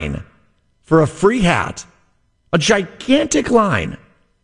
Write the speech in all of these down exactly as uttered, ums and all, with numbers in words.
for a free hat. A gigantic line.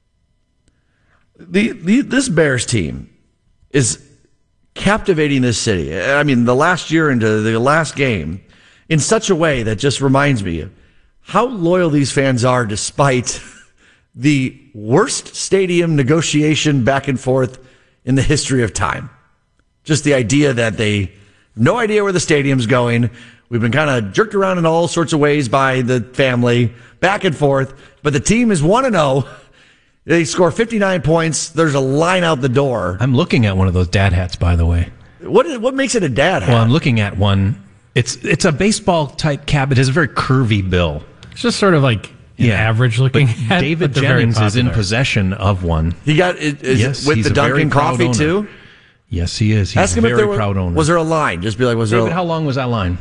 The, the this Bears team is captivating this city. I mean, the last year into the last game in such a way that just reminds me of how loyal these fans are despite the worst stadium negotiation back and forth in the history of time. Just the idea that they have no idea where the stadium's going. We've been kind of jerked around in all sorts of ways by the family, back and forth, but the team is one and oh. They score fifty-nine points. There's a line out the door. I'm looking at one of those dad hats, by the way. What is, what makes it a dad hat? Well, I'm looking at one. It's it's a baseball type cap. It has a very curvy bill. It's just sort of like an Yeah. average looking hat. David but they're very Jennings is in popular. possession of one. He got it is Yes, with he's the a very Dunkin' proud coffee owner. too. Yes, he is. He's Ask a him very if there was, proud owner. was there a line. Just be like, was there? David, a, how long was that line?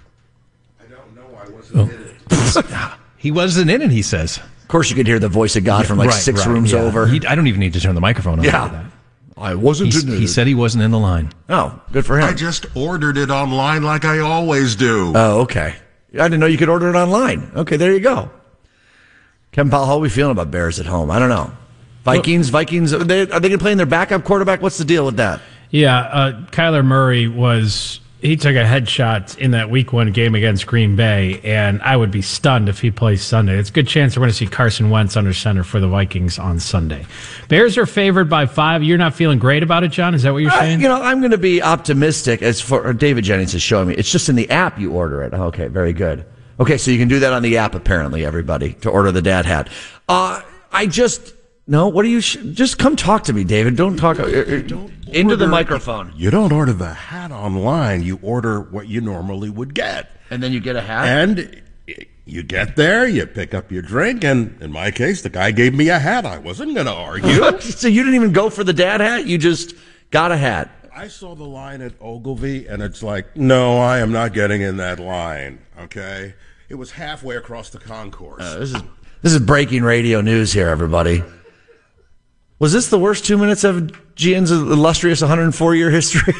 I don't know. I wasn't in it. He wasn't in it, he says. Of course, you could hear the voice of God from like Right, six right, rooms yeah. over. He, I don't even need to turn the microphone on. Yeah. for that. I wasn't He's- in it. He said he wasn't in the line. Oh, good for him. I just ordered it online like I always do. Oh, okay. I didn't know you could order it online. Okay, there you go. Kevin Powell, how are we feeling about Bears at home? I don't know. Vikings, Vikings, are they, are they going to play in their backup quarterback? What's the deal with that? Yeah, uh, Kyler Murray was, he took a headshot in that week one game against Green Bay, and I would be stunned if he plays Sunday. It's a good chance we're going to see Carson Wentz under center for the Vikings on Sunday. Bears are favored by five. You're not feeling great about it, John? Is that what you're Uh, saying? you know, I'm going to be optimistic as for David Jennings is showing me. It's just in the app you order it. Okay, very good. Okay, so you can do that on the app, apparently, everybody, to order the dad hat. Uh, I just, no, what do you, sh- just come talk to me, David. Don't talk uh, uh, Don't into the order- microphone. You don't order the hat online. You order what you normally would get. And then you get a hat? And you get there, you pick up your drink, and in my case, the guy gave me a hat. I wasn't going to argue. So you didn't even go for the dad hat? You just got a hat. I saw the line at Ogilvy, and it's like, no, I am not getting in that line, okay? It was halfway across the concourse. Uh, this is this is breaking radio news here, everybody. Was this the worst two minutes of G N's illustrious one hundred four year history?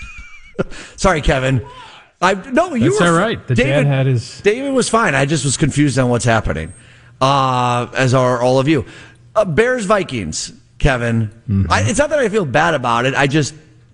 Sorry, Kevin. I no, you That's were all right. The David, dad hat is- David was fine. I just was confused on what's happening. Uh, as are all of you. Uh, Bears Vikings, Kevin. Mm-hmm. I, it's not that I feel bad about it. I just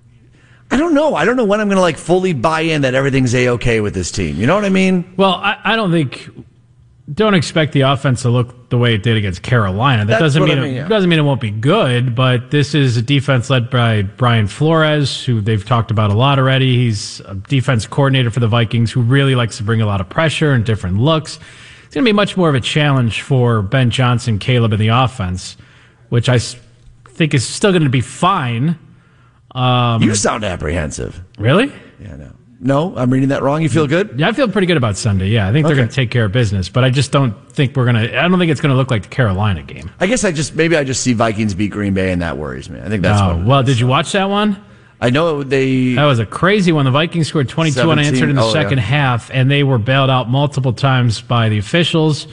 I don't know. I don't know when I'm going to like fully buy in that everything's a-okay with this team. You know what I mean? Well, I, I don't think. Don't expect the offense to look the way it did against Carolina. That That's doesn't what mean I mean, it yeah. doesn't mean it won't be good. But this is a defense led by Brian Flores, who they've talked about a lot already. He's a defense coordinator for the Vikings, who really likes to bring a lot of pressure and different looks. It's going to be much more of a challenge for Ben Johnson, Caleb in the offense, which I s- think is still going to be fine. Um, You sound apprehensive. really? Yeah, no. No, I'm reading that wrong. You feel good? Yeah, I feel pretty good about Sunday. Yeah, I think they're Okay. going to take care of business, but I just don't think we're going to. I don't think it's going to look like the Carolina game. I guess I just maybe I just see Vikings beat Green Bay and that worries me. I think that's Oh, what. well, did you watch that one? I know they. That was a crazy one. The Vikings scored twenty-two unanswered in the seventeen, oh, second yeah. half, and they were bailed out multiple times by the officials.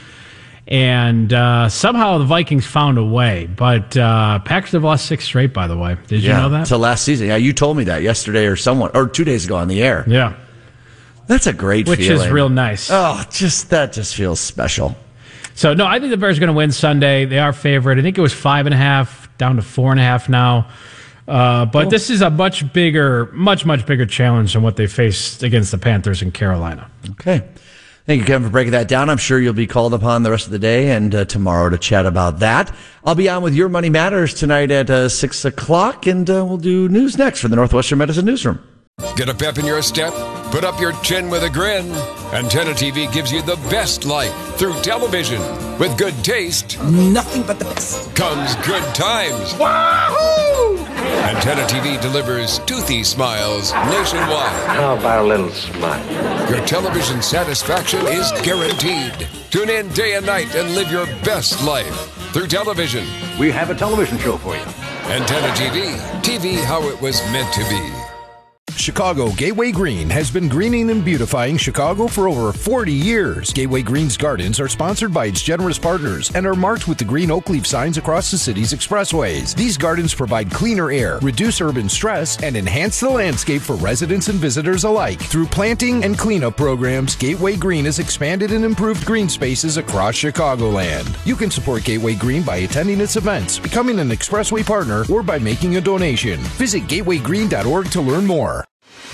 And uh, somehow the Vikings found a way. But uh, Packers have lost six straight, by the way. Did you yeah, know that? till last season. Yeah, you told me that yesterday or someone or two days ago on the air. Yeah, That's a great which feeling. is real nice. Oh, just that just feels special. So, no, I think the Bears are going to win Sunday. They are favored. I think it was five and a half, down to four and a half now. Uh, but this is a much bigger, much, much bigger challenge than what they faced against the Panthers in Carolina. Okay. Thank you, Kevin, for breaking that down. I'm sure you'll be called upon the rest of the day and uh, tomorrow to chat about that. I'll be on with Your Money Matters tonight at uh, six o'clock, and uh, we'll do news next from the Northwestern Medicine Newsroom. Get a pep in your step? Put up your chin with a grin. Antenna T V gives you the best life through television. With good taste Nothing but the best. comes good times. Wahoo! Antenna T V delivers toothy smiles nationwide. How about a little smile? Your television satisfaction is guaranteed. Tune in day and night and live your best life through television. We have a television show for you. Antenna T V. T V how it was meant to be. Chicago Gateway Green has been greening and beautifying Chicago for over forty years. Gateway Green's gardens are sponsored by its generous partners and are marked with the green oak leaf signs across the city's expressways. These gardens provide cleaner air, reduce urban stress, and enhance the landscape for residents and visitors alike. Through planting and cleanup programs, Gateway Green has expanded and improved green spaces across Chicagoland. You can support Gateway Green by attending its events, becoming an expressway partner, or by making a donation. Visit gateway green dot org to learn more.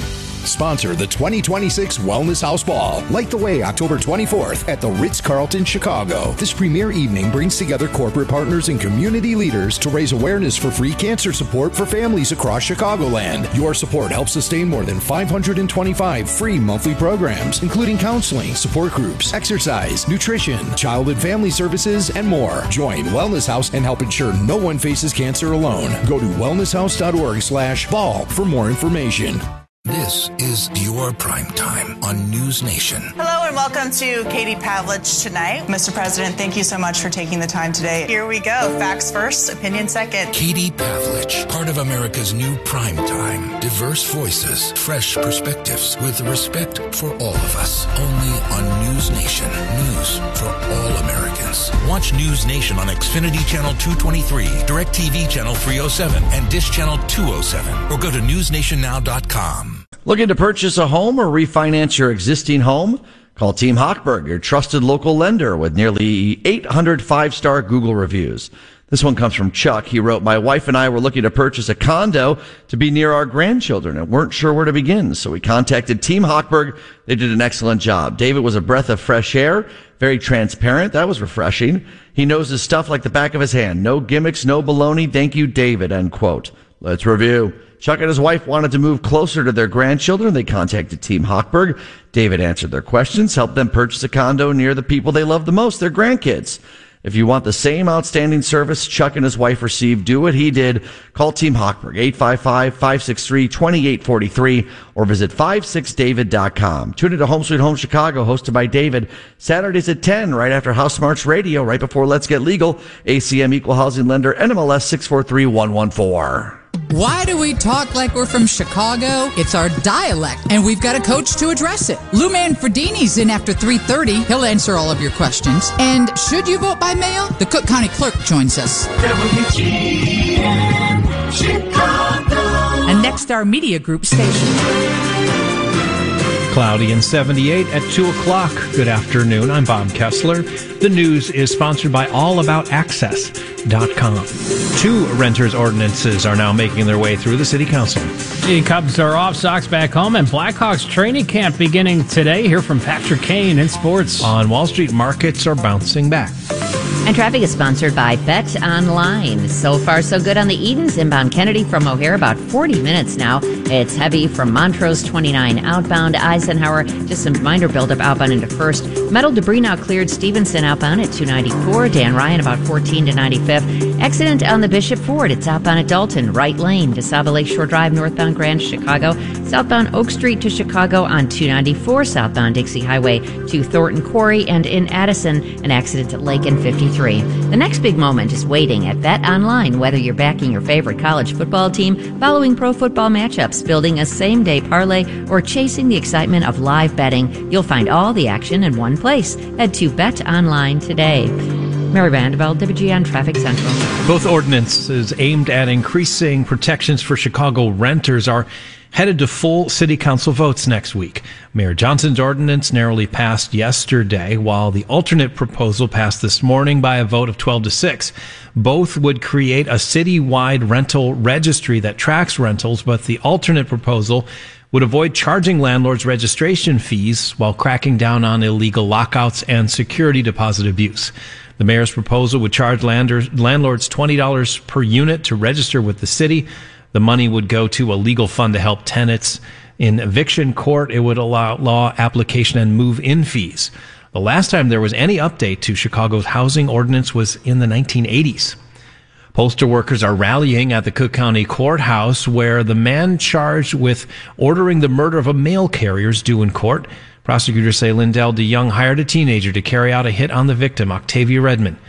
Sponsor the twenty twenty-six Wellness House Ball. Light the way October twenty-fourth at the Ritz-Carlton, Chicago. This premier evening brings together corporate partners and community leaders to raise awareness for free cancer support for families across Chicagoland. Your support helps sustain more than five hundred twenty-five free monthly programs, including counseling, support groups, exercise, nutrition, child and family services, and more. Join Wellness House and help ensure no one faces cancer alone. Go to wellness house dot org slash ball for more information. This is your prime time on News Nation. Hello and welcome to Katie Pavlich tonight. Mister President, thank you so much for taking the time today. Here we go. Facts first, opinion second. Katie Pavlich, part of America's new prime time. Diverse voices, fresh perspectives, with respect for all of us. Only on News Nation. News for all Americans. Watch News Nation on Xfinity Channel two twenty-three, DirecTV Channel three oh seven, and Dish Channel two oh seven. Or go to news nation now dot com. Looking to purchase a home or refinance your existing home? Call Team Hochberg, your trusted local lender with nearly eight hundred five-star Google reviews. This one comes from Chuck. He wrote, my wife and I were looking to purchase a condo to be near our grandchildren and weren't sure where to begin. So we contacted Team Hochberg. They did an excellent job. David was a breath of fresh air, very transparent. That was refreshing. He knows his stuff like the back of his hand. No gimmicks, no baloney. Thank you, David, end quote. Let's review. Chuck and his wife wanted to move closer to their grandchildren. They contacted Team Hochberg. David answered their questions, helped them purchase a condo near the people they love the most, their grandkids. If you want the same outstanding service Chuck and his wife received, do what he did. Call Team Hochberg, eight five five, five six three, two eight four three, or visit five six david dot com. Tune into Home Sweet Home Chicago, hosted by David, Saturdays at ten, right after House Smarts Radio, right before Let's Get Legal. A C M Equal Housing Lender, N M L S six four three one one four. Why do we talk like we're from Chicago? It's our dialect, and we've got a coach to address it. Lou Manfredini's in after three thirty. He'll answer all of your questions. And should you vote by mail? The Cook County Clerk joins us. W G N Chicago. And next, our Media Group station. Cloudy and seventy-eight at two o'clock. Good afternoon. I'm Bob Kessler. The news is sponsored by all about access dot com. Two renters ordinances are now making their way through the city council. The Cubs are off, Sox back home, and Blackhawks training camp beginning today. Hear from Patrick Kane in sports. On Wall Street, markets are bouncing back. And traffic is sponsored by Bet Online. So far, so good on the Edens. Inbound Kennedy from O'Hare, about forty minutes now. It's heavy from Montrose twenty-nine outbound. Eisenhower, just some minor buildup outbound into First. Metal debris now cleared. Stevenson outbound at two ninety-four. Dan Ryan about fourteen to ninety-fifth. Accident on the Bishop Ford. It's outbound at Dalton. Right lane to Saba Lakeshore Drive, northbound Grand Chicago. Southbound Oak Street to Chicago on two ninety-four. Southbound Dixie Highway to Thornton Quarry. And in Addison, an accident at Lake and fifty-three. The next big moment is waiting at Bet Online. Whether you're backing your favorite college football team, following pro football matchups, building a same-day parlay, or chasing the excitement of live betting, you'll find all the action in one place. Head to Bet Online today. Mary Vandervelde, W G N Traffic Central. Both ordinances aimed at increasing protections for Chicago renters are headed to full city council votes next week. Mayor Johnson's ordinance narrowly passed yesterday, while the alternate proposal passed this morning by a vote of twelve to six. Both would create a citywide rental registry that tracks rentals, but the alternate proposal would avoid charging landlords registration fees while cracking down on illegal lockouts and security deposit abuse. The mayor's proposal would charge landlords twenty dollars per unit to register with the city. The money would go to a legal fund to help tenants. In eviction court, it would allow law application and move-in fees. The last time there was any update to Chicago's housing ordinance was in the nineteen eighties. Postal workers are rallying at the Cook County Courthouse, where the man charged with ordering the murder of a mail carrier is due in court. Prosecutors say Lindell DeYoung hired a teenager to carry out a hit on the victim, Octavia Redmond.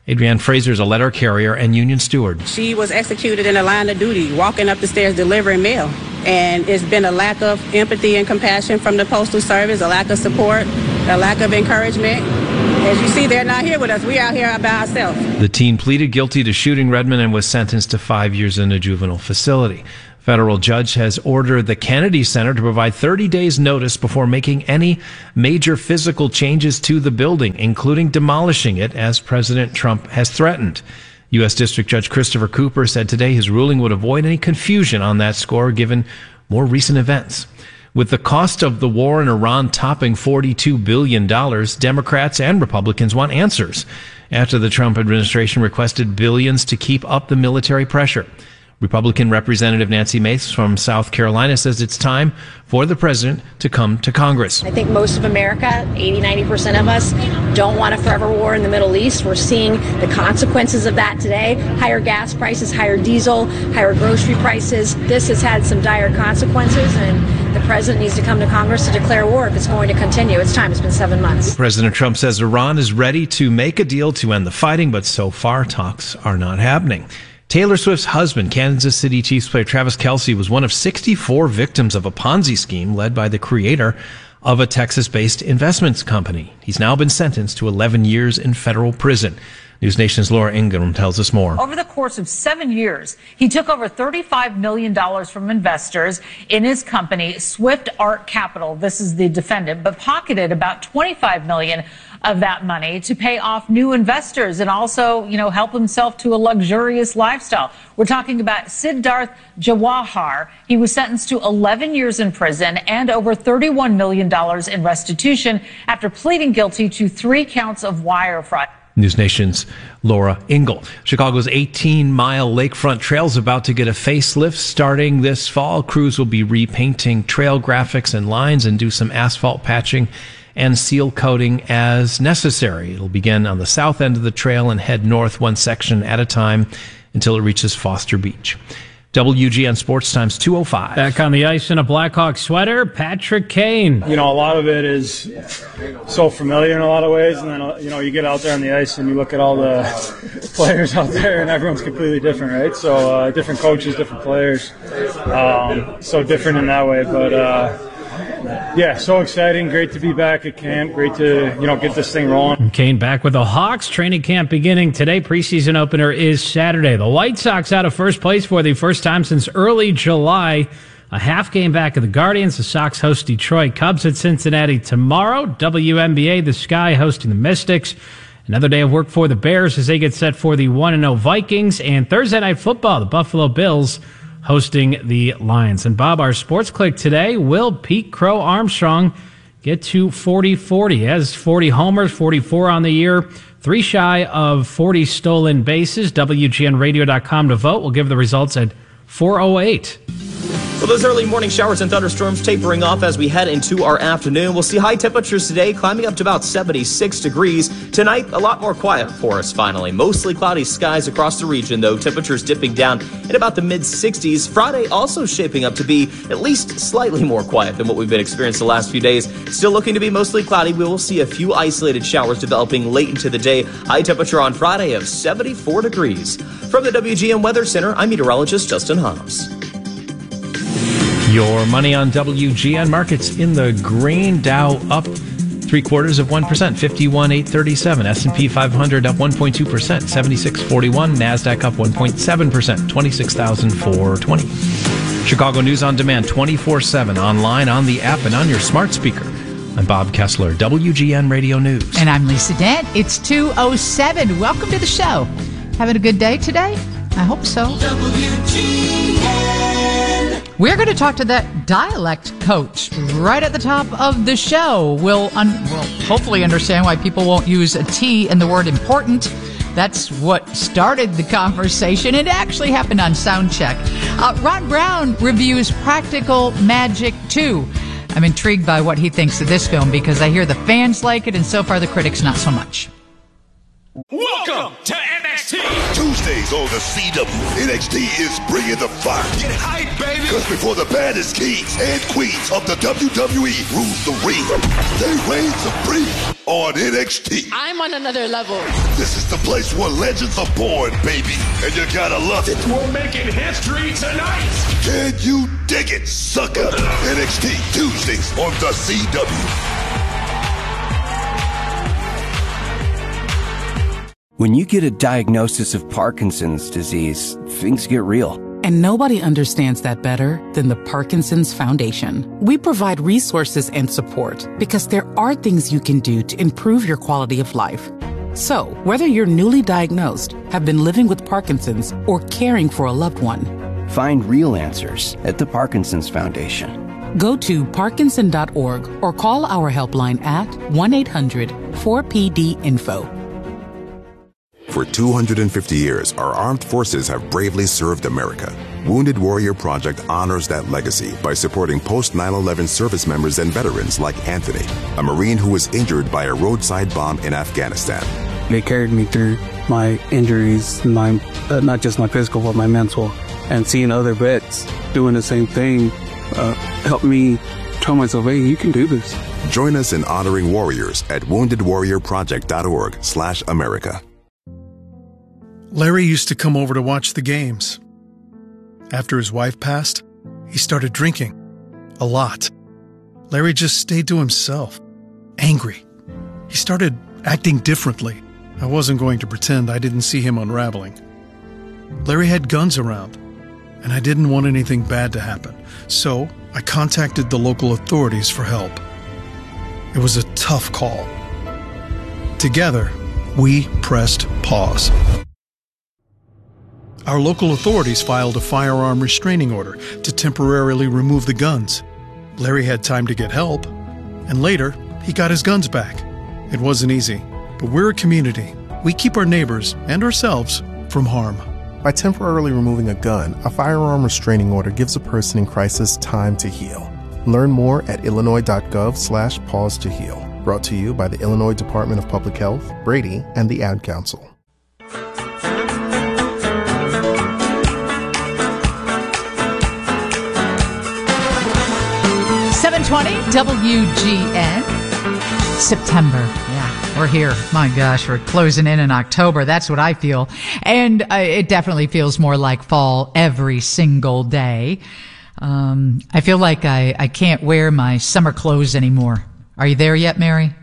Adrienne Fraser is a letter carrier and union steward. She was executed in a line of duty, walking up the stairs delivering mail. And it's been a lack of empathy and compassion from the Postal Service, a lack of support, a lack of encouragement. As you see, they're not here with us. We out here by ourselves. The teen pleaded guilty to shooting Redmond and was sentenced to five years in a juvenile facility. Federal judge has ordered the Kennedy Center to provide thirty days notice before making any major physical changes to the building, including demolishing it, as President Trump has threatened. U S. District Judge Christopher Cooper said today his ruling would avoid any confusion on that score given more recent events. With the cost of the war in Iran topping forty-two billion dollars, Democrats and Republicans want answers after the Trump administration requested billions to keep up the military pressure. Republican Representative Nancy Mace from South Carolina says it's time for the president to come to Congress. I think most of America, eighty, ninety percent of us, don't want a forever war in the Middle East. We're seeing the consequences of that today. Higher gas prices, higher diesel, higher grocery prices. This has had some dire consequences, and the president needs to come to Congress to declare war if it's going to continue. It's time. It's been seven months. President Trump says Iran is ready to make a deal to end the fighting, but so far talks are not happening. Taylor Swift's husband, Kansas City Chiefs player Travis Kelce, was one of sixty-four victims of a Ponzi scheme led by the creator of a Texas-based investments company. He's now been sentenced to eleven years in federal prison. News Nation's Laura Ingram tells us more. Over the course of seven years, he took over thirty-five million dollars from investors in his company, Swift Art Capital. This is the defendant, but pocketed about twenty-five million dollars of that money to pay off new investors and also, you know, help himself to a luxurious lifestyle. We're talking about Siddharth Jawahar. He was sentenced to eleven years in prison and over thirty-one million dollars in restitution after pleading guilty to three counts of wire fraud. News Nation's Laura Ingle. Chicago's eighteen-mile lakefront trail is about to get a facelift starting this fall. Crews will be repainting trail graphics and lines and do some asphalt patching and seal coating as necessary. It'll begin on the south end of the trail and head north one section at a time until it reaches Foster Beach. W G N Sports Times two oh five. Back on the ice in a Blackhawk sweater, Patrick Kane. You know, a lot of it is so familiar in a lot of ways, and then, you know, you get out there on the ice and you look at all the players out there, and everyone's completely different, right? So uh, different coaches, different players, um, so different in that way. But, uh, yeah, so exciting. Great to be back at camp. Great to, you know, get this thing rolling. Kane back with the Hawks. Training camp beginning today. Preseason opener is Saturday. The White Sox out of first place for the first time since early July. A half game back of the Guardians. The Sox host Detroit. Cubs at Cincinnati tomorrow. W N B A, the Sky hosting the Mystics. Another day of work for the Bears as they get set for the one and oh Vikings. And Thursday Night Football, the Buffalo Bills hosting the Lions. And Bob, our sports click today, will Pete Crow Armstrong get to forty forty? He has forty homers, forty-four on the year, three shy of forty stolen bases. W G N radio dot com to vote. We'll give the results at four oh eight. Well, those early morning showers and thunderstorms tapering off as we head into our afternoon. We'll see high temperatures today climbing up to about seventy-six degrees. Tonight, a lot more quiet for us finally. Mostly cloudy skies across the region, though. Temperatures dipping down in about the mid sixties. Friday also shaping up to be at least slightly more quiet than what we've been experiencing the last few days. Still looking to be mostly cloudy. We will see a few isolated showers developing late into the day. High temperature on Friday of seventy-four degrees. From the W G N Weather Center, I'm meteorologist Justin Hobbs. Your money on W G N markets in the green. Dow up three quarters of one percent, fifty-one eight thirty-seven. S and P five hundred up one point two percent, seventy-six forty-one. Nasdaq up one point seven percent, twenty-six thousand four hundred twenty. Chicago News on Demand, twenty-four seven, online, on the app, and on your smart speaker. I'm Bob Kessler, W G N Radio News. And I'm Lisa Dent. It's two oh seven. Welcome to the show. Having a good day today? I hope so. W G N. We're going to talk to that dialect coach right at the top of the show. We'll, un- we'll hopefully understand why people won't use a T in the word important. That's what started the conversation. It actually happened on Soundcheck. Uh, Ron Brown reviews Practical Magic two. I'm intrigued by what he thinks of this film because I hear the fans like it and so far the critics not so much. Welcome to N X T. Tuesdays on the C W, N X T is bringing the fire. Get hype, baby. Because before the baddest kings and queens of the W W E rule the ring, they reign supreme on N X T. I'm on another level. This is the place where legends are born, baby. And you gotta love it. We're making history tonight. Can you dig it, sucker? N X T Tuesdays on the C W. When you get a diagnosis of Parkinson's disease, things get real. And nobody understands that better than the Parkinson's Foundation. We provide resources and support because there are things you can do to improve your quality of life. So, whether you're newly diagnosed, have been living with Parkinson's, or caring for a loved one, find real answers at the Parkinson's Foundation. Go to parkinson dot org or call our helpline at one eight hundred four P D info. For two hundred fifty years, our armed forces have bravely served America. Wounded Warrior Project honors that legacy by supporting post nine eleven service members and veterans like Anthony, a Marine who was injured by a roadside bomb in Afghanistan. They carried me through my injuries, my uh, not just my physical, but my mental. And seeing other vets doing the same thing uh, helped me tell myself, hey, you can do this. Join us in honoring warriors at wounded warrior project dot org slash America. Larry used to come over to watch the games. After his wife passed, he started drinking. A lot. Larry just stayed to himself. Angry. He started acting differently. I wasn't going to pretend I didn't see him unraveling. Larry had guns around, and I didn't want anything bad to happen. So I contacted the local authorities for help. It was a tough call. Together, we pressed pause. Our local authorities filed a firearm restraining order to temporarily remove the guns. Larry had time to get help, and later, he got his guns back. It wasn't easy, but we're a community. We keep our neighbors and ourselves from harm. By temporarily removing a gun, a firearm restraining order gives a person in crisis time to heal. Learn more at illinois dot gov slash pause to heal. Brought to you by the Illinois Department of Public Health, Brady, and the Ad Council. seven twenty W G N. September. Yeah, we're here. My gosh, we're closing in in October. That's what I feel. And uh, it definitely feels more like fall every single day. Um, I feel like I, I can't wear my summer clothes anymore. Are you there yet, Mary?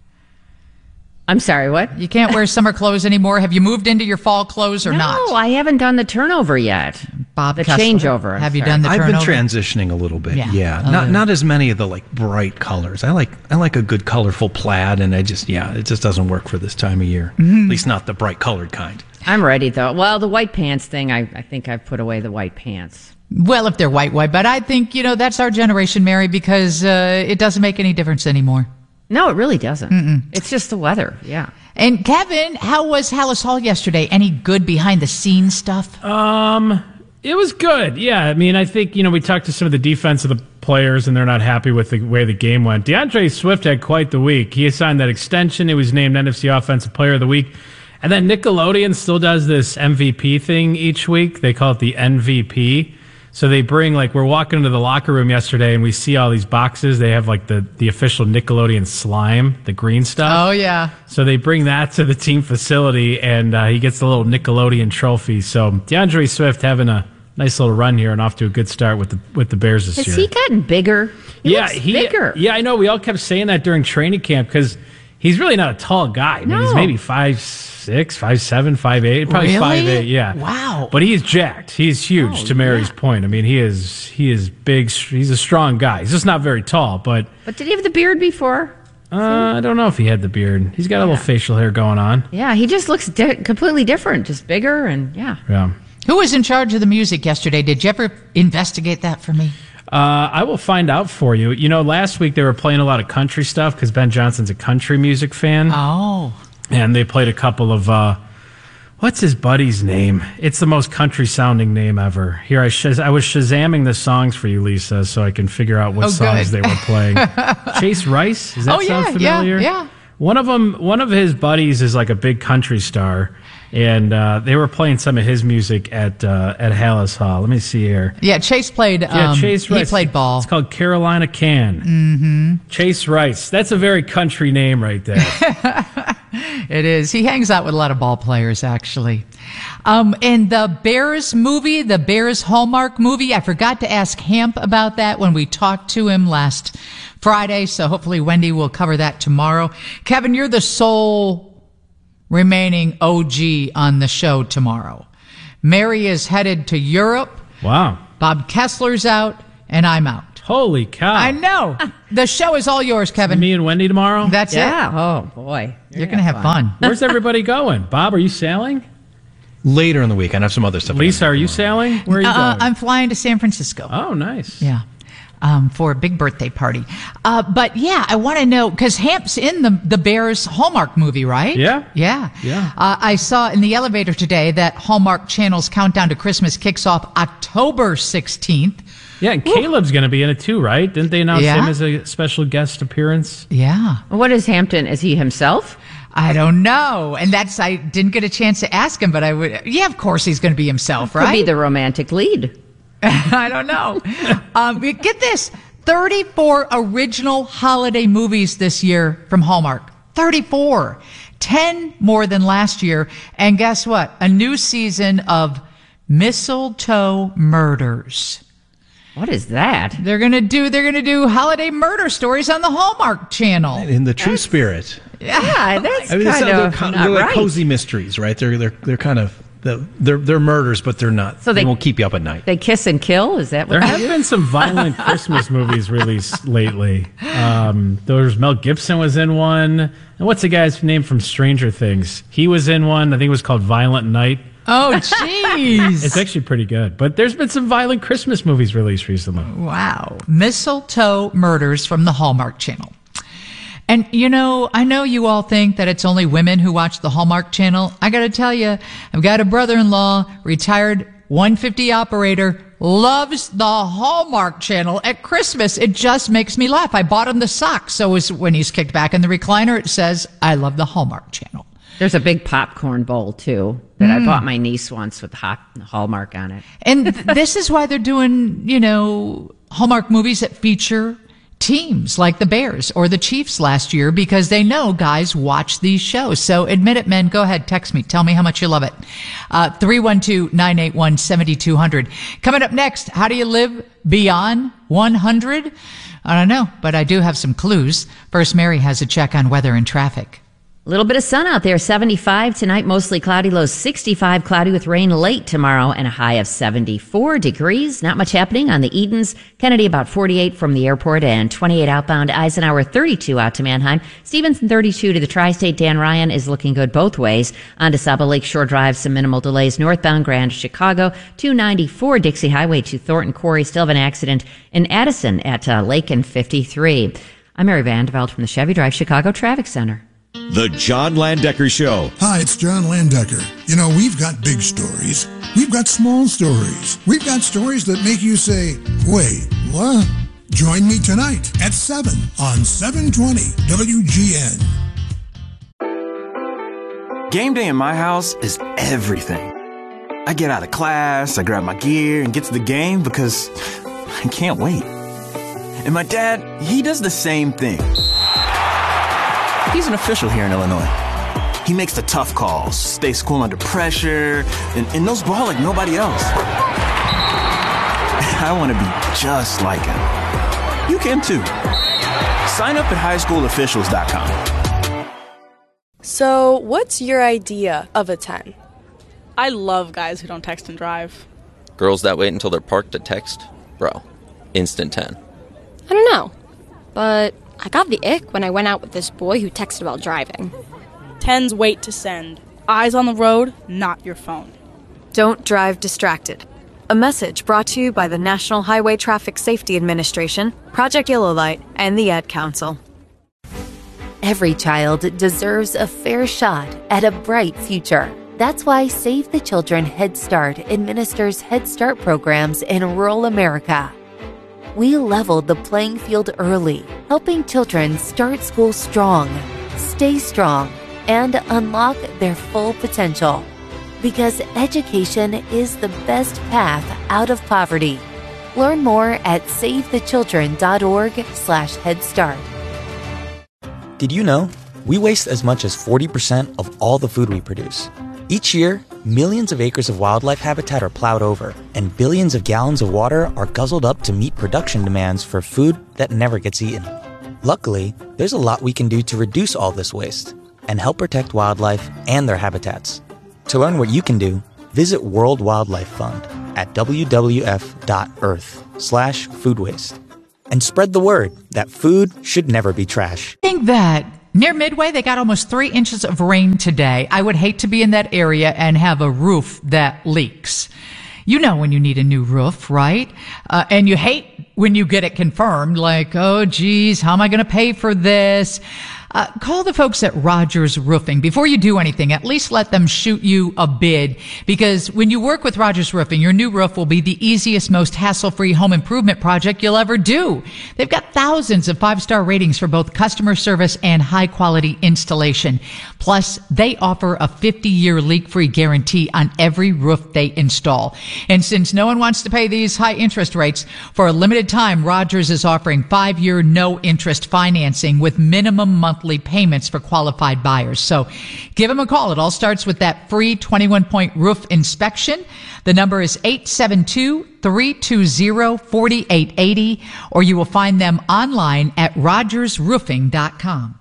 I'm sorry, what? You can't wear summer clothes anymore? Have you moved into your fall clothes or no, not? No, I haven't done the turnover yet. Bob the Kessler, changeover. I'm have you sorry. done the turnover? I've been transitioning a little bit. Yeah. yeah. A Not little. not as many of the like bright colors. I like I like a good colorful plaid, and I just yeah, it just doesn't work for this time of year. Mm-hmm. At least not the bright colored kind. I'm ready though. Well, the white pants thing, I, I think I've put away the white pants. Well, if they're white, white, but I think, you know, that's our generation, Mary, because uh, it doesn't make any difference anymore. No, it really doesn't. Mm-mm. It's just the weather. Yeah. And Kevin, how was Hallis Hall yesterday? Any good behind the scenes stuff? Um, it was good. Yeah. I mean, I think, you know, we talked to some of the defense of the players and they're not happy with the way the game went. DeAndre Swift had quite the week. He signed that extension. He was named N F C Offensive Player of the Week. And then Nickelodeon still does this M V P thing each week. They call it the N V P. So they bring, like, we're walking into the locker room yesterday and we see all these boxes. They have, like, the, the official Nickelodeon slime, the green stuff. Oh, yeah. So they bring that to the team facility and uh, he gets a little Nickelodeon trophy. So DeAndre Swift having a nice little run here and off to a good start with the with the Bears this Has year. Has he gotten bigger? He yeah, looks he, bigger. Yeah, I know. We all kept saying that during training camp because he's really not a tall guy. I mean, No. he's maybe five six, five seven, five eight, probably Really? five eight. Yeah. Wow. But he's jacked. He's huge. Oh, to Mary's yeah. point, I mean, he is he is big. He's a strong guy. He's just not very tall. But But did he have the beard before? uh, I don't know if he had the beard. He's got a little facial hair going on. Yeah, he just looks di- completely different, just bigger and yeah. Yeah. Who was in charge of the music yesterday? Did you ever investigate that for me? Uh, I will find out for you. You know, last week they were playing a lot of country stuff because Ben Johnson's a country music fan. Oh. And they played a couple of, uh, what's his buddy's name? It's the most country sounding name ever. Here, I, shaz- I was Shazamming the songs for you, Lisa, so I can figure out what Oh, songs good. they were playing. Chase Rice? Does that Oh, sound yeah, yeah, familiar? yeah. One of them, one of his buddies is like a big country star, and uh, they were playing some of his music at uh, at Hallis Hall. Let me see here. Yeah, Chase played. Yeah, um, Chase Rice. He played ball. It's called Carolina Can. Mm-hmm. Chase Rice. That's a very country name right there. It is. He hangs out with a lot of ball players, actually. Um, and the Bears movie, the Bears Hallmark movie, I forgot to ask Hamp about that when we talked to him last Friday, so hopefully Wendy will cover that tomorrow. Kevin, you're the sole remaining O G on the show tomorrow. Mary is headed to Europe. Wow. Bob Kessler's out, and I'm out. Holy cow. I know. The show is all yours, Kevin. Me and Wendy tomorrow? That's yeah. it. Oh, boy. You're, You're going to have fun. fun. Where's everybody going? Bob, are you sailing? Later in the week. I have some other stuff. Lisa, are you sailing? Where are you uh, going? I'm flying to San Francisco. Oh, nice. Yeah. Um, for a big birthday party. Uh, but yeah, I want to know, because Hamp's in the, the Bears Hallmark movie, right? Yeah. Yeah. Yeah. Uh, I saw in the elevator today that Hallmark Channel's Countdown to Christmas kicks off October sixteenth. Yeah, and Ooh. Caleb's going to be in it too, right? Didn't they announce yeah. him as a special guest appearance? Yeah. What is Hampton? Is he himself? I don't know. And that's, I didn't get a chance to ask him, but I would, yeah, of course he's going to be himself, right? Could be the romantic lead. I don't know. um, get this. thirty-four original holiday movies this year from Hallmark. thirty-four. ten more than last year. And guess what? A new season of Mistletoe Murders. What is that? They're going to do, they're going to do holiday murder stories on the Hallmark Channel. In the true that's, spirit. Yeah, that's I mean, kind they're, of they're, not they're like right. cozy mysteries, right? They're, they're, they're kind of, they're, they're murders, but they're not. So they, they won't keep you up at night. They kiss and kill? Is that what There they have do? been some violent Christmas movies released lately. Um, there's Mel Gibson was in one. And what's the guy's name from Stranger Things? He was in one. I think it was called Violent Night. Oh, jeez. It's actually pretty good. But there's been some violent Christmas movies released recently. Wow. Mistletoe Murders from the Hallmark Channel. And, you know, I know you all think that it's only women who watch the Hallmark Channel. I got to tell you, I've got a brother-in-law, retired one fifty operator, loves the Hallmark Channel at Christmas. It just makes me laugh. I bought him the socks, so when he's kicked back in the recliner, it says, I love the Hallmark Channel. There's a big popcorn bowl, too, that mm. I bought my niece once with hot Hallmark on it. And th- this is why they're doing, you know, Hallmark movies that feature teams like the Bears or the Chiefs last year, because they know guys watch these shows. So admit it, men. Go ahead. Text me. Tell me how much you love it. Uh, three one two, nine eight one, seven two zero zero. Coming up next, how do you live beyond one hundred? I don't know, but I do have some clues. First, Mary has a check on weather and traffic. A little bit of sun out there, seventy-five tonight, mostly cloudy, low sixty-five, cloudy with rain late tomorrow, and a high of seventy-four degrees. Not much happening on the Edens. Kennedy about forty-eight from the airport, and twenty-eight outbound. Eisenhower thirty-two out to Manheim. Stevenson thirty-two to the Tri-State. Dan Ryan is looking good both ways. On to Saba Lakeshore Drive, some minimal delays. Northbound Grand Chicago, two ninety-four Dixie Highway to Thornton Quarry. Still have an accident in Addison at uh, Lake and fifty-three. I'm Mary Vandeveld from the Chevy Drive Chicago Traffic Center. The John Landecker Show. Hi, it's John Landecker. You know, we've got big stories. We've got small stories. We've got stories that make you say, wait, what? Join me tonight at seven on seven twenty W G N. Game day in my house is everything. I get out of class, I grab my gear, and get to the game because I can't wait. And my dad, he does the same thing. He's an official here in Illinois. He makes the tough calls, stays cool under pressure, and, and knows ball like nobody else. I want to be just like him. You can too. Sign up at high school officials dot com. So, what's your idea of a ten? I love guys who don't text and drive. Girls that wait until they're parked to text? Bro, instant ten. I don't know, but I got the ick when I went out with this boy who texted while driving. Tens wait to send. Eyes on the road, not your phone. Don't drive distracted. A message brought to you by the National Highway Traffic Safety Administration, Project Yellow Light, and the Ad Council. Every child deserves a fair shot at a bright future. That's why Save the Children Head Start administers Head Start programs in rural America. We leveled the playing field early, helping children start school strong. stay strong, and unlock their full potential. Because education is the best path out of poverty. Learn more at savethechildren.org slash Head Start. Did you know we waste as much as forty percent of all the food we produce? Each year, millions of acres of wildlife habitat are plowed over, and billions of gallons of water are guzzled up to meet production demands for food that never gets eaten. Luckily, there's a lot we can do to reduce all this waste and help protect wildlife and their habitats. To learn what you can do, visit World Wildlife Fund at w w f dot earth slash food waste. And spread the word that food should never be trash. I think that near Midway, they got almost three inches of rain today. I would hate to be in that area and have a roof that leaks. You know when you need a new roof, right? Uh, and you hate when you get it confirmed, like, oh, geez, how am I going to pay for this? Uh, call the folks at Rogers Roofing. Before you do anything, at least let them shoot you a bid, because when you work with Rogers Roofing, your new roof will be the easiest, most hassle-free home improvement project you'll ever do. They've got thousands of five-star ratings for both customer service and high-quality installation. Plus, they offer a fifty-year leak-free guarantee on every roof they install. And since no one wants to pay these high interest rates, for a limited time, Rogers is offering five-year no-interest financing with minimum monthly payments for qualified buyers. So give them a call. It all starts with that free twenty-one point roof inspection. The number is eight seven two, three two zero, four eight eight zero, or you will find them online at rogers roofing dot com.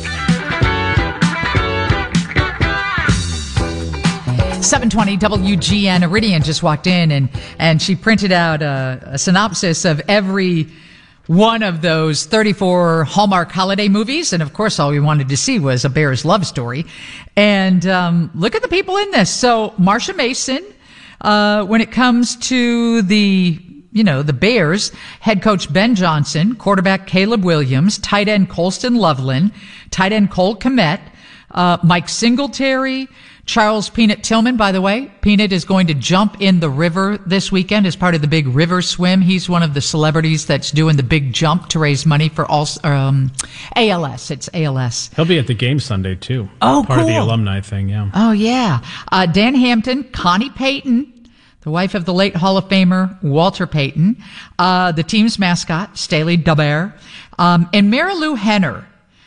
seven twenty W G N. Iridian just walked in and, and she printed out a, a synopsis of every one of those thirty-four Hallmark holiday movies. And of course, all we wanted to see was a Bears love story. And um, look at the people in this. So Marsha Mason, uh, when it comes to the, you know, the Bears, head coach Ben Johnson, quarterback Caleb Williams, tight end Colston Loveland, tight end Cole Kmet, uh, Mike Singletary, Charles Peanut Tillman, by the way. Peanut is going to jump in the river this weekend as part of the big river swim. He's one of the celebrities that's doing the big jump to raise money for all, um, A L S. It's A L S. He'll be at the game Sunday, too. Oh, Part cool. of the alumni thing, yeah. Oh, yeah. Uh, Dan Hampton, Connie Payton, the wife of the late Hall of Famer Walter Payton, uh, the team's mascot, Staley Daubert, um, and Mary Lou Henner.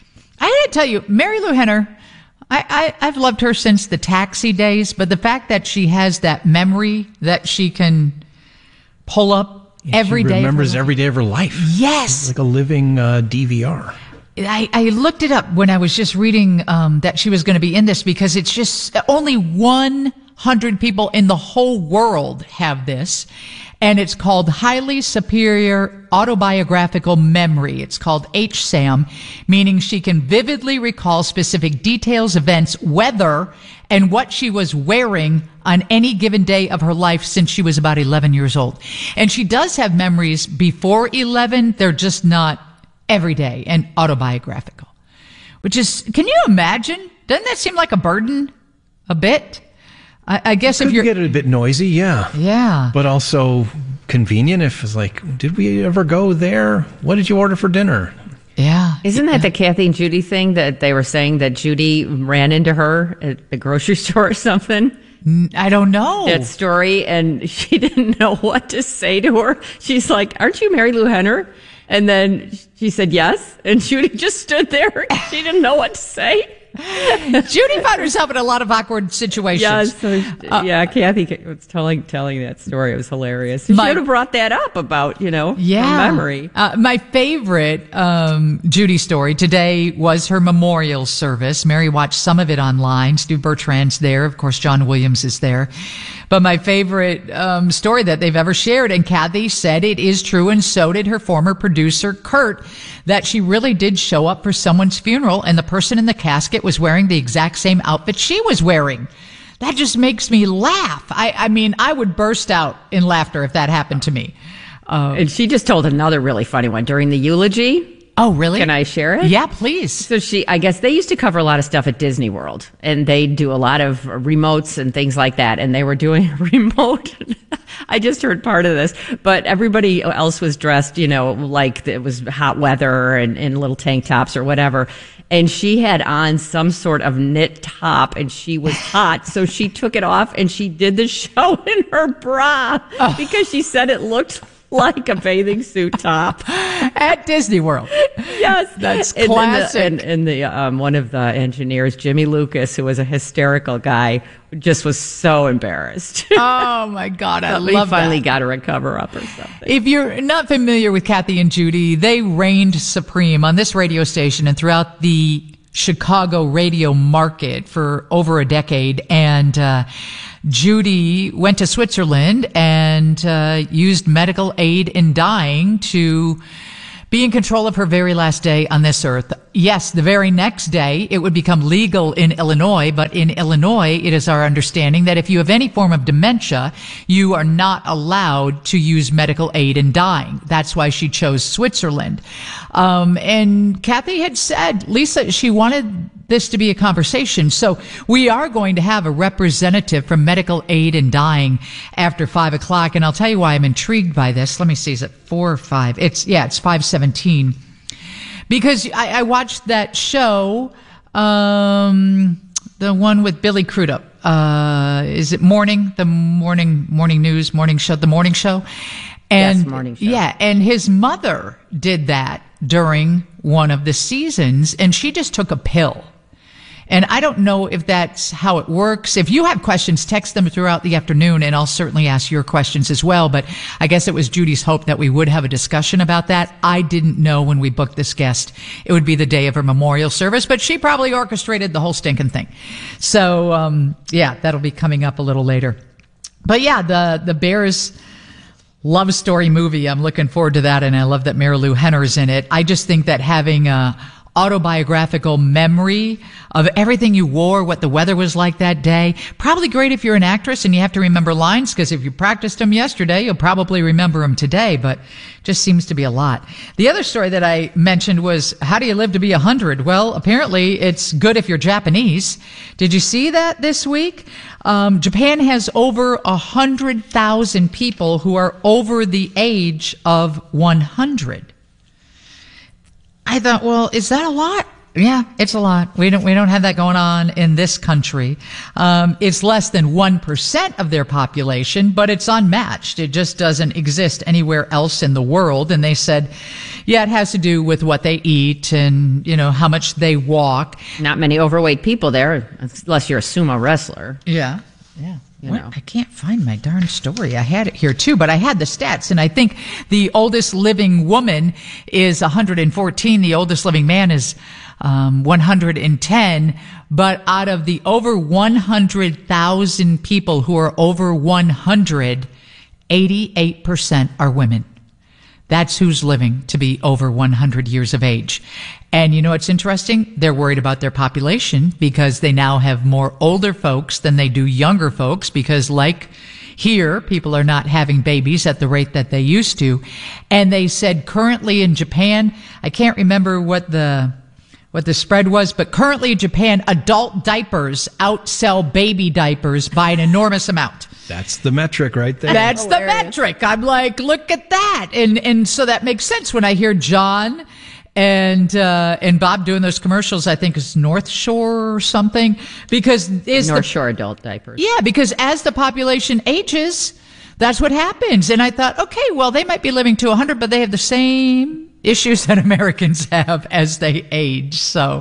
I gotta tell you, Mary Lou Henner, I, I, I've loved her since the Taxi days, but the fact that she has that memory that she can pull up Yeah, every she day. remembers every day of her life. Yes. Like a living uh, D V R. I, I looked it up when I was just reading um, that she was going to be in this, because it's just only one hundred people in the whole world have this. And it's called Highly Superior Autobiographical Memory. It's called H SAM, meaning she can vividly recall specific details, events, weather, and what she was wearing on any given day of her life since she was about eleven years old. And she does have memories before eleven. They're just not everyday and autobiographical, which is, can you imagine? Doesn't that seem like a burden a bit? I, I guess Could if you're get it a bit noisy, yeah. Yeah. But also convenient if it's like, did we ever go there? What did you order for dinner? Yeah. Isn't that the Kathy and Judy thing that they were saying that Judy ran into her at the grocery store or something? I don't know. That story, and she didn't know what to say to her. She's like, aren't you Mary Lou Henner? And then she said yes, and Judy just stood there. She didn't know what to say. Judy found herself in a lot of awkward situations. Yeah, so, Uh, yeah, Kathy was telling telling that story. It was hilarious. She My- should have brought that up about, you know, Yeah. her memory. Uh, my favorite um, Judy story today was her memorial service. Mary watched some of it online. Stu Bertrand's there. Of course, John Williams is there. But my favorite um, story that they've ever shared, and Kathy said it is true, and so did her former producer, Kurt, that she really did show up for someone's funeral, and the person in the casket was wearing the exact same outfit she was wearing. That just makes me laugh. I, I mean, I would burst out in laughter if that happened to me. Uh, And she just told another really funny one during the eulogy. Oh, really? Can I share it? Yeah, please. So she, I guess they used to cover a lot of stuff at Disney World, and they do a lot of remotes and things like that. And they were doing a remote. I just heard part of this, but everybody else was dressed, you know, like it was hot weather and in little tank tops or whatever. and she had on some sort of knit top, and she was hot, so she took it off and she did the show in her bra oh. because she said it looked like a bathing suit top at Disney World. Yes, that's and classic. And, the, and, and the um, one of the engineers, Jimmy Lucas, who was a hysterical guy, just was so embarrassed. Oh my God, I so love we finally that. got her a cover up or something. If you're not familiar with Kathy and Judy, they reigned supreme on this radio station and throughout the Chicago radio market for over a decade. And uh, Judy went to Switzerland and uh, used medical aid in dying to be in control of her very last day on this earth. Yes, the very next day it would become legal in Illinois, but in Illinois it is our understanding that if you have any form of dementia, you are not allowed to use medical aid in dying. That's why she chose Switzerland. Um, and Kathy had said, Lisa, she wanted this to be a conversation. So we are going to have a representative from medical aid in dying after five o'clock. And I'll tell you why I'm intrigued by this. Let me see. Is it four or five? It's, yeah, it's five seventeen. Because I, I watched that show, um, the one with Billy Crudup. Uh, is it Morning? The morning, morning news, morning show, the morning show. And yes, morning show. Yeah. And his mother did that during one of the seasons, and she just took a pill. And I don't know if that's how it works. If you have questions, text them throughout the afternoon, and I'll certainly ask your questions as well. But I guess it was Judy's hope that we would have a discussion about that. I didn't know when we booked this guest it would be the day of her memorial service, but she probably orchestrated the whole stinking thing. So, um, yeah, that'll be coming up a little later. But yeah, the, the Bears love story movie. I'm looking forward to that, and I love that Mary Lou Henner's in it. I just think that having a autobiographical memory of everything you wore, what the weather was like that day. Probably great if you're an actress and you have to remember lines, because if you practiced them yesterday, you'll probably remember them today, but just seems to be a lot. The other story that I mentioned was, how do you live to be one hundred? Well, apparently it's good if you're Japanese. Did you see that this week? Um, Japan has over one hundred thousand people who are over the age of one hundred. I thought, well, is that a lot? Yeah, it's a lot. We don't, we don't have that going on in this country. Um, it's less than one percent of their population, but it's unmatched. It just doesn't exist anywhere else in the world. And they said, yeah, it has to do with what they eat and, you know, how much they walk. Not many overweight people there, unless you're a sumo wrestler. Yeah. Yeah. You what? know. I can't find my darn story. I had it here too, but I had the stats, and I think the oldest living woman is one hundred fourteen. The oldest living man is um, one hundred ten. But out of the over one hundred thousand people who are over one hundred, eighty-eight percent are women. That's who's living to be over one hundred years of age. And you know what's interesting? They're worried about their population because they now have more older folks than they do younger folks, because like here, people are not having babies at the rate that they used to. And they said currently in Japan, I can't remember what the what the spread was, but currently in Japan, adult diapers outsell baby diapers by an enormous amount. That's the metric right there. That's the metric. I'm like, look at that. And and so that makes sense when I hear John and uh and Bob doing those commercials. I think it's North Shore or something, because is North the, Shore adult diapers. Yeah, because as the population ages, that's what happens. And I thought, okay, well, they might be living to one hundred, but they have the same issues that Americans have as they age. So,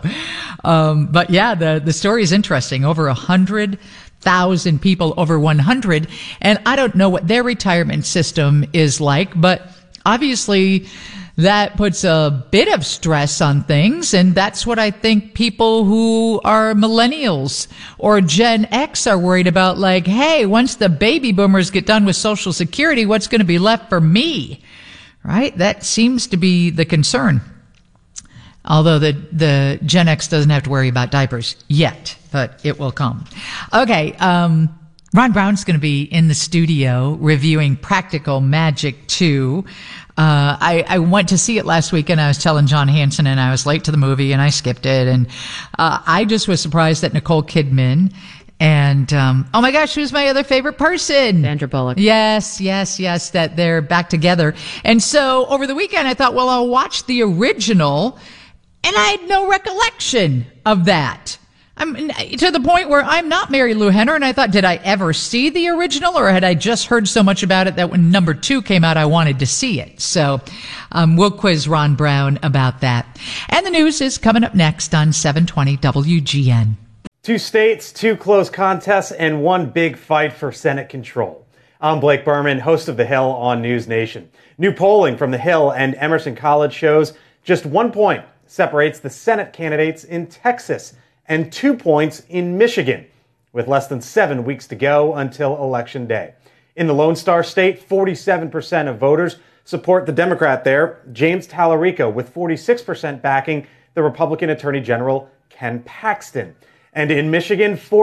um but yeah, the the story is interesting. Over a hundred thousand people over one hundred, and I don't know what their retirement system is like, but obviously that puts a bit of stress on things, and that's what I think people who are millennials or Gen X are worried about. Like, hey, once the baby boomers get done with Social Security, what's going to be left for me? Right? That seems to be the concern. Although the, the Gen X doesn't have to worry about diapers yet, but it will come. Okay, um, Ron Brown's going to be in the studio reviewing Practical Magic two. Uh, I, I went to see it last week, and I was telling John Hanson, and I was late to the movie, and I skipped it. And uh, I just was surprised that Nicole Kidman and, um, oh my gosh, who's my other favorite person? Sandra Bullock. Yes, yes, yes, that they're back together. And so over the weekend, I thought, well, I'll watch the original. And I had no recollection of that. I'm to the point where I'm not Mary Lou Henner, and I thought, did I ever see the original, or had I just heard so much about it that when number two came out, I wanted to see it? So um, we'll quiz Ron Brown about that. And the news is coming up next on seven twenty W G N. Two states, two close contests, and one big fight for Senate control. I'm Blake Berman, host of The Hill on News Nation. New polling from The Hill and Emerson College shows just one point separates the Senate candidates in Texas and two points in Michigan, with less than seven weeks to go until Election Day. In the Lone Star State, forty-seven percent of voters support the Democrat there, James Tallarico, with forty-six percent backing the Republican Attorney General Ken Paxton. And in Michigan,